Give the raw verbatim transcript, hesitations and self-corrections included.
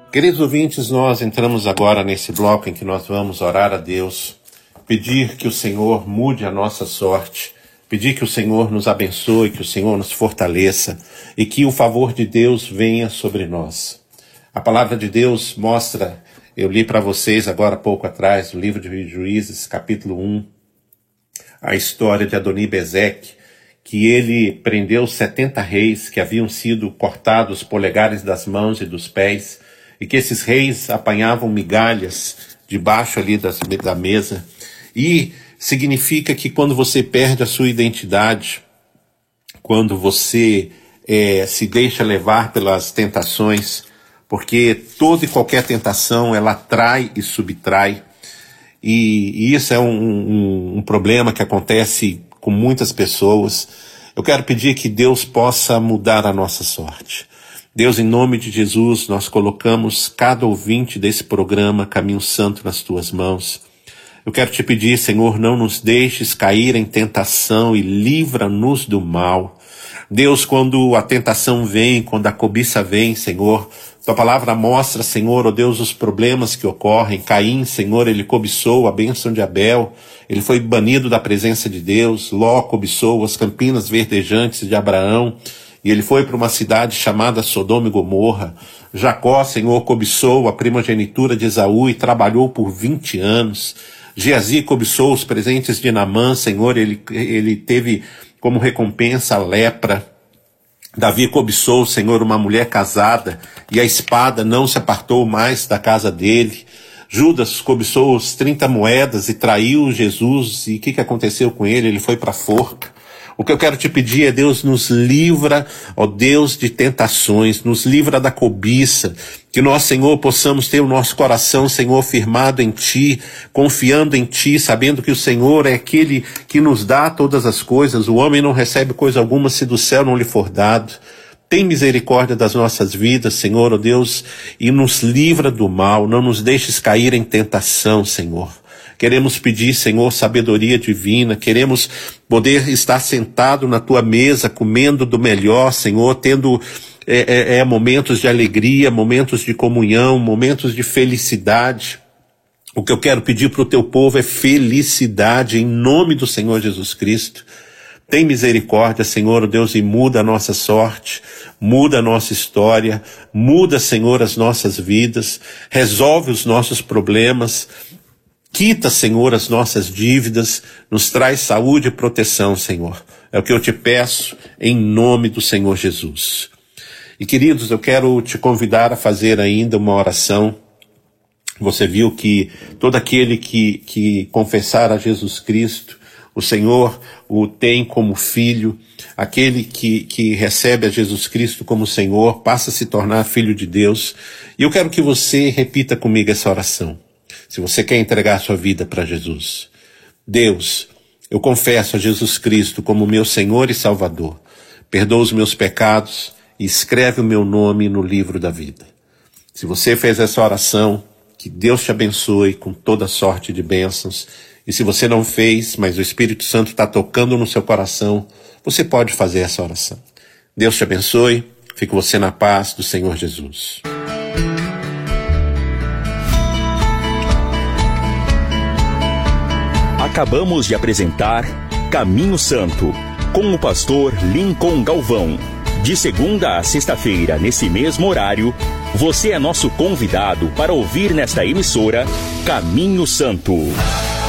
Queridos ouvintes, nós entramos agora nesse bloco em que nós vamos orar a Deus, pedir que o Senhor mude a nossa sorte, pedir que o Senhor nos abençoe, que o Senhor nos fortaleça e que o favor de Deus venha sobre nós. A palavra de Deus mostra, eu li para vocês agora há pouco atrás, no livro de Juízes, capítulo um, a história de Adoni-Bezeque, que ele prendeu setenta reis que haviam sido cortados os polegares das mãos e dos pés, e que esses reis apanhavam migalhas debaixo ali das, da mesa. E significa que quando você perde a sua identidade, quando você é, se deixa levar pelas tentações, porque toda e qualquer tentação, ela atrai e subtrai, e, e isso é um, um, um problema que acontece com muitas pessoas. Eu quero pedir que Deus possa mudar a nossa sorte. Deus, em nome de Jesus, nós colocamos cada ouvinte desse programa Caminho Santo nas tuas mãos. Eu quero te pedir, Senhor, não nos deixes cair em tentação e livra-nos do mal. Deus, quando a tentação vem, quando a cobiça vem, Senhor, tua palavra mostra, Senhor, ó Deus, os problemas que ocorrem. Caim, Senhor, ele cobiçou a bênção de Abel, ele foi banido da presença de Deus. Ló cobiçou as campinas verdejantes de Abraão, e ele foi para uma cidade chamada Sodoma e Gomorra. Jacó, Senhor, cobiçou a primogenitura de Esaú e trabalhou por vinte anos. Geazi cobiçou os presentes de Naamã, Senhor, ele, ele teve como recompensa a lepra. Davi cobiçou, Senhor, uma mulher casada, e a espada não se apartou mais da casa dele. Judas cobiçou os trinta moedas e traiu Jesus, e o que, que aconteceu com ele? Ele foi para a forca. O que eu quero te pedir é, Deus, nos livra, ó Deus, de tentações, nos livra da cobiça, que nós, Senhor, possamos ter o nosso coração, Senhor, firmado em Ti, confiando em Ti, sabendo que o Senhor é aquele que nos dá todas as coisas. O homem não recebe coisa alguma se do céu não lhe for dado. Tem misericórdia das nossas vidas, Senhor, ó Deus, e nos livra do mal, não nos deixes cair em tentação, Senhor. Queremos pedir, Senhor, sabedoria divina, queremos poder estar sentado na Tua mesa, comendo do melhor, Senhor, tendo é, é, é, momentos de alegria, momentos de comunhão, momentos de felicidade. O que eu quero pedir para o Teu povo é felicidade, em nome do Senhor Jesus Cristo. Tem misericórdia, Senhor, Deus, e muda a nossa sorte, muda a nossa história, muda, Senhor, as nossas vidas, resolve os nossos problemas. Quita, Senhor, as nossas dívidas, nos traz saúde e proteção, Senhor. É o que eu te peço em nome do Senhor Jesus. E, queridos, eu quero te convidar a fazer ainda uma oração. Você viu que todo aquele que, que confessar a Jesus Cristo, o Senhor o tem como filho. Aquele que, que recebe a Jesus Cristo como Senhor passa a se tornar filho de Deus. E eu quero que você repita comigo essa oração. Se você quer entregar sua vida para Jesus. Deus, eu confesso a Jesus Cristo como meu Senhor e Salvador. Perdoa os meus pecados e escreve o meu nome no livro da vida. Se você fez essa oração, que Deus te abençoe com toda sorte de bênçãos. E se você não fez, mas o Espírito Santo está tocando no seu coração, você pode fazer essa oração. Deus te abençoe. Fique você na paz do Senhor Jesus. Acabamos de apresentar Caminho Santo, com o pastor Lincoln Galvão. De segunda a sexta-feira, nesse mesmo horário, você é nosso convidado para ouvir nesta emissora Caminho Santo.